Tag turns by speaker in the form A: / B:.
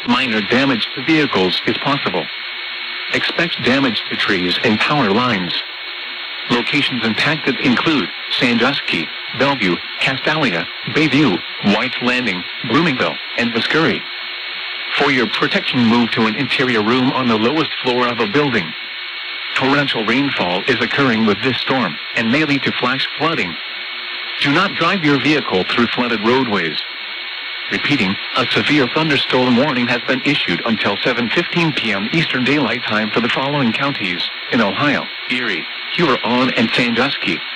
A: Minor damage to vehicles is possible. Expect damage to trees and power lines. Locations impacted include Sandusky, Bellevue, Castalia, Bayview, White's Landing, Bloomingville, and Muscuri. For your protection, move to an interior room on the lowest floor of a building. Torrential rainfall is occurring with this storm and may lead to flash flooding. Do not drive your vehicle through flooded roadways. Repeating, a severe thunderstorm warning has been issued until 7:15 p.m. Eastern Daylight Time for the following counties in Ohio: Erie, Huron, and Sandusky.